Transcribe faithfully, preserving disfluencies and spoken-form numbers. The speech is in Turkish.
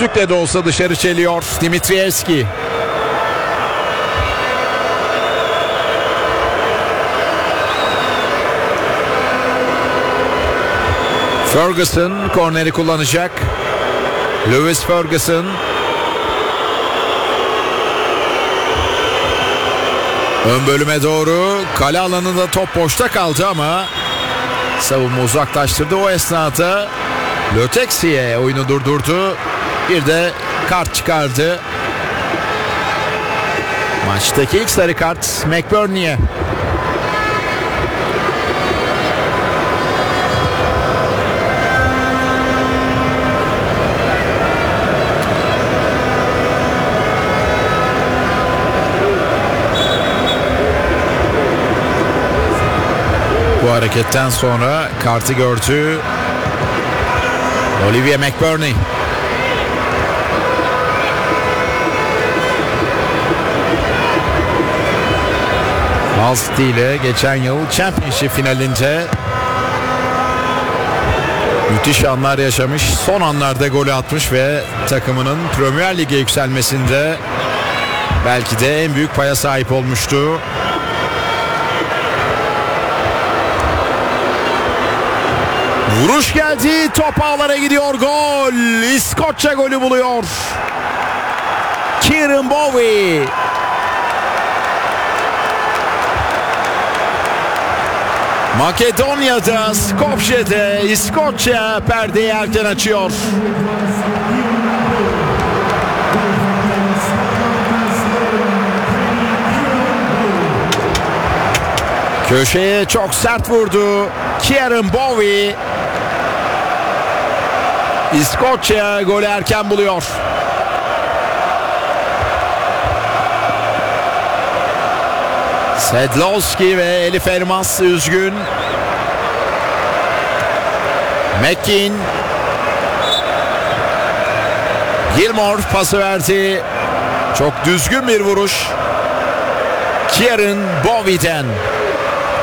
düzlükle de olsa dışarı çeliyor Dimitrievski. Ferguson korneri kullanacak. Lewis Ferguson. Ön bölüme doğru, kale alanında top boşta kaldı ama savunma uzaklaştırdı. O esnada Lötexi'ye oyunu durdurdu. Bir de kart çıkardı. Maçtaki ilk sarı kart McBurney'e. Bu hareketten sonra kartı gördü Olivier McBurney. Hull City ile geçen yıl Championship finalinde müthiş anlar yaşamış. Son anlarda golü atmış ve takımının Premier Lig'e yükselmesinde belki de en büyük paya sahip olmuştu. Vuruş geldi, top ağlara gidiyor, gol. İskoçya golü buluyor. Kieran Bowie. Makedonya'da, Skopje'de İskoçya perdeyi erken açıyor. Köşeye çok sert vurdu Kieran Bowie. İskoçya golü erken buluyor. Sedlowski ve Elif Elmas üzgün. Mekin. Gilmore pası verdi. Çok düzgün bir vuruş Kieran Bowie'den.